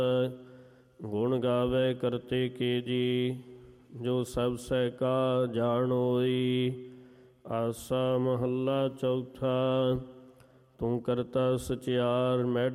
ਗੁਣ ਗਾਵੇ ਕਰਤੇ ਕੇ ਜੀ, ਜੋ ਸਭ ਸਹਿ ਕਾ ਜਾਣ ਹੋਈ। ਆਸਾ ਮਹੱਲਾ ਚੌਥਾ। ਤੂੰ ਕਰਤਾ ਸਚਿਆਰ ਮੈਂ